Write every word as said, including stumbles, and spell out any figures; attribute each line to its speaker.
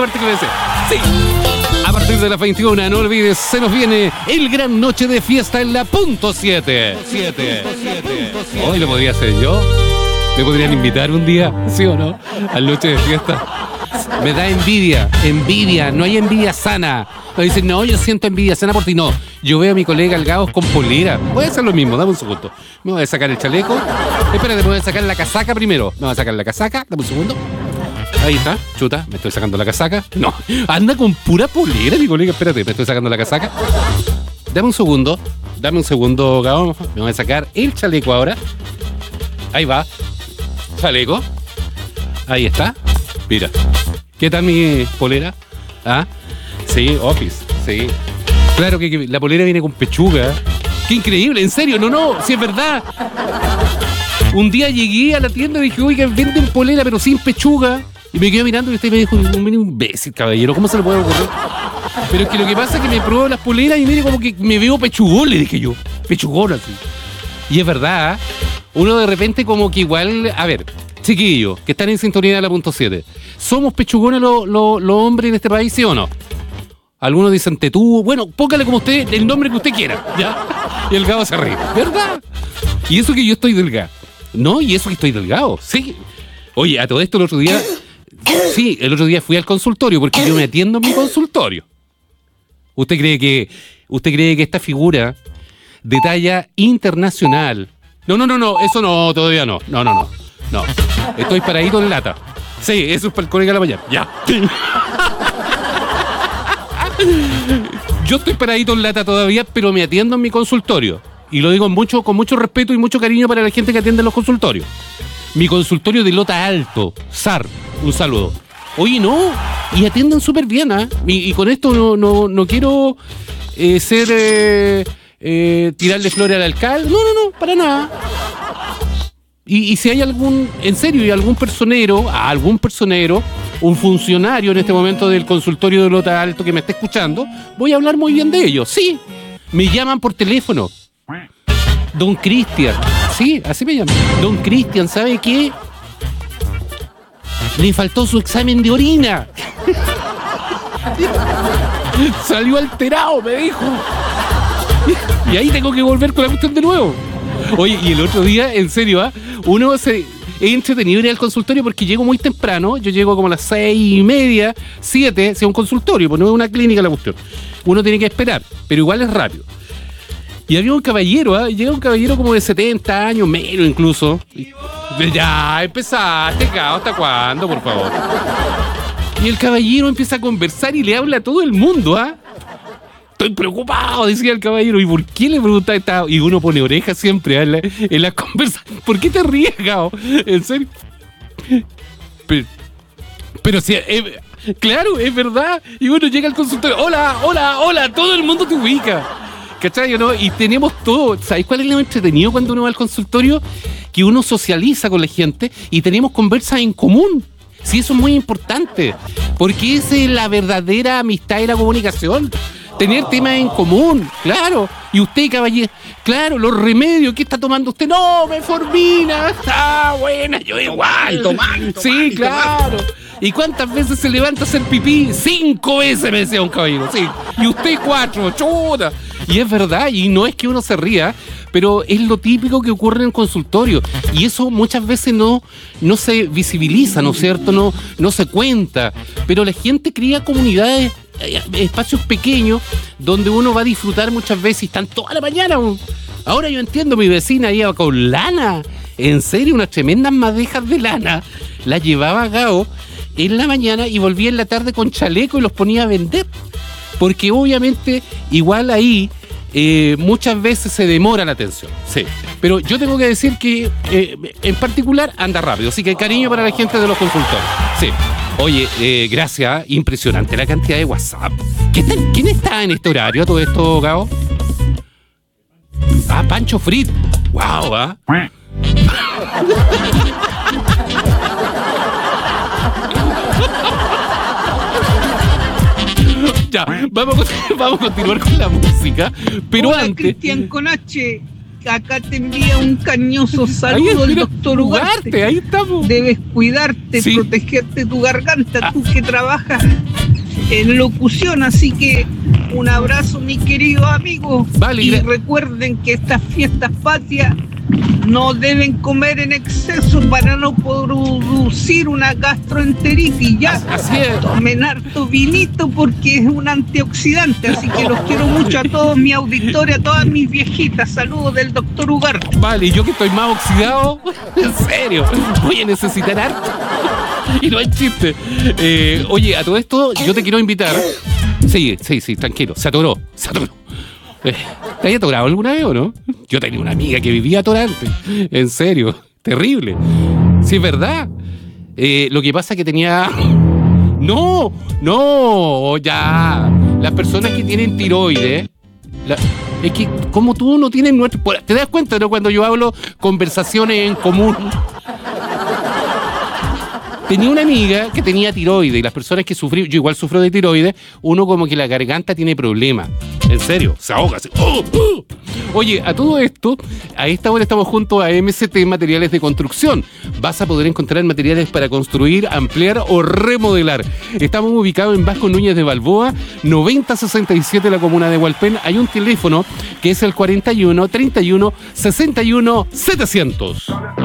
Speaker 1: parte que me dice. Sí. A partir de las veintiuna, no olvides, se nos viene el gran noche de fiesta en la punto siete. Hoy lo podría hacer yo. ¿Me podrían invitar un día? ¿Sí o no? Al noche de fiesta. Me da envidia, envidia, no hay envidia sana. Me dicen, no, yo siento envidia sana por ti. No, yo veo a mi colega Algaos con polera. Voy a hacer lo mismo, dame un segundo. Me voy a sacar el chaleco. Espérate, me voy a sacar la casaca primero. Me voy a sacar la casaca, dame un segundo. Ahí está, chuta, me estoy sacando la casaca. No, anda con pura polera, mi colega. Espérate, me estoy sacando la casaca. Dame un segundo, dame un segundo, Gao. Me voy a sacar el chaleco ahora. Ahí va, chaleco. Ahí está, mira. ¿Qué tal mi polera? ¿Ah? Sí, Office, sí. Claro que, que la polera viene con pechuga. ¡Qué increíble! En serio, no, no, si es verdad. Un día llegué a la tienda y dije, oigan, venden polera pero sin pechuga. Y me quedé mirando y usted me dijo, un imbécil, caballero, ¿cómo se le puede ocurrir? Pero es que lo que pasa es que me pruebo las poleras y mire como que me veo pechugón, le dije yo. Pechugón así. Y es verdad, uno de repente como que igual, a ver, chiquillos, que están en sintonía de la punto siete. ¿Somos pechugones los lo, lo hombres en este país, sí o no? Algunos dicen tetú, bueno, póngale como usted, el nombre que usted quiera, ¿ya? Y el Gao se ríe, ¿verdad? Y eso que yo estoy delgado. No, y eso que estoy delgado, sí. Oye, a todo esto el otro día, sí, el otro día fui al consultorio porque yo me atiendo en mi consultorio. ¿Usted cree que, usted cree que esta figura de talla internacional? No, no, no, no, eso no, todavía no, no, no, no, no. Estoy paradito en lata. Sí, eso es para el colega de la mañana, ya. Yo estoy paradito en lata todavía, pero me atiendo en mi consultorio. Y lo digo mucho, con mucho respeto y mucho cariño para la gente que atiende en los consultorios. Mi consultorio de Lota Alto, S A R, un saludo. Oye, no, y atienden súper bien, ¿ah? ¿eh? Y, y con esto no, no, no quiero eh, ser, eh, eh, tirarle flores al alcalde. No, no, no, para nada. Y, y si hay algún, en serio, y algún personero, algún personero, un funcionario en este momento del consultorio de Lota Alto que me esté escuchando, voy a hablar muy bien de ellos. Sí, me llaman por teléfono. Don Cristian, sí, así me llaman. Don Cristian, ¿sabe qué? Le faltó su examen de orina. Salió alterado, me dijo. Y ahí tengo que volver con la cuestión de nuevo. Oye, y el otro día, en serio, ¿eh? Uno se... Es entretenido ir al consultorio porque llego muy temprano. Yo llego como a las seis y media, siete, si es un consultorio, pues no es una clínica la cuestión. Uno tiene que esperar, pero igual es rápido. Y había un caballero, ¿eh? Llega un caballero como de setenta años, menos incluso. Y, ya, empezaste, Gao, ¿hasta cuándo, por favor? Y el caballero empieza a conversar y le habla a todo el mundo, ¿ah? ¿eh? Estoy preocupado, decía el caballero. ¿Y por qué le preguntaba? Y uno pone orejas siempre, ¿eh? en, la, en la conversación. ¿Por qué te ríes, Gao? ¿En serio? Pero, pero si... Eh, claro, es verdad. Y uno llega al consultorio. Hola, hola, hola. Todo el mundo te ubica. ¿Cachai, no? Y tenemos todo. ¿Sabes cuál es lo entretenido cuando uno va al consultorio? Que uno socializa con la gente y tenemos conversas en común. Sí, eso es muy importante. Porque esa es la verdadera amistad y la comunicación. Tener temas en común, claro. Y usted, caballero, claro, los remedios, ¿qué está tomando usted? No, metformina. Ah, buena, yo igual. Tomando, sí, claro. ¿Y cuántas veces se levanta a hacer pipí? Cinco veces, me decía un caballero, sí. Y usted cuatro, chuta. Y es verdad, y no es que uno se ría, pero es lo típico que ocurre en el consultorio. Y eso muchas veces no, no se visibiliza, ¿no es cierto? No, no se cuenta. Pero la gente crea comunidades, espacios pequeños, donde uno va a disfrutar muchas veces y están toda la mañana. Ahora yo entiendo, mi vecina iba con lana. En serio, unas tremendas madejas de lana. Las llevaba a Gao en la mañana y volvía en la tarde con chaleco y los ponía a vender. Porque obviamente igual ahí eh, muchas veces se demora la atención. Sí. Pero yo tengo que decir que eh, en particular anda rápido. Así que cariño para la gente de los consultorios. Sí. Oye, eh, gracias. Impresionante la cantidad de WhatsApp. ¿Qué tal? ¿Quién está en este horario a todo esto, Gao? Ah, Pancho Frit. Wow, ¿ah? ¿eh? Ya, vamos a, vamos a continuar con la música. Pero
Speaker 2: Hola,
Speaker 1: antes...
Speaker 2: Cristian con H. acá te envía un cañoso saludo el doctor Ugarte.
Speaker 1: Ahí estamos.
Speaker 2: Debes cuidarte, sí. protegerte tu garganta, ah. tú que trabajas en locución, así que un abrazo, mi querido amigo. Vale, y gra- recuerden que estas fiestas patrias no deben comer en exceso para no producir una gastroenteritis. Ya, así es. Tomen harto vinito porque es un antioxidante. Así que los quiero mucho a todos mis auditores, a todas mis viejitas. Saludos del doctor Ugarte.
Speaker 1: Vale, y yo que estoy más oxidado, en serio, voy a necesitar harto. Y no hay chiste. Eh, oye, a todo esto yo te quiero invitar. Sí, sí, sí, tranquilo. Se atoró, se atoró. Eh, ¿Te has atorado alguna vez o no? Yo tenía una amiga que vivía atorante. En serio, terrible. Sí, es verdad. Eh, lo que pasa es que tenía... No, no, ya. Las personas que tienen tiroides... La... Es que como tú no tienes nuestro... ¿Te das cuenta, no? Cuando yo hablo conversaciones en común... Tenía una amiga que tenía tiroides y las personas que sufrí, yo igual sufro de tiroides, uno como que la garganta tiene problemas. En serio, se ahoga así. ¡Oh! ¡Oh! Oye, a todo esto, a esta hora estamos junto a M C T Materiales de Construcción. Vas a poder encontrar materiales para construir, ampliar o remodelar. Estamos ubicados en Vasco Núñez de Balboa, noventa sesenta y siete, la comuna de Hualpén. Hay un teléfono que es el cuarenta y uno, treinta y uno, sesenta y uno, setecientos.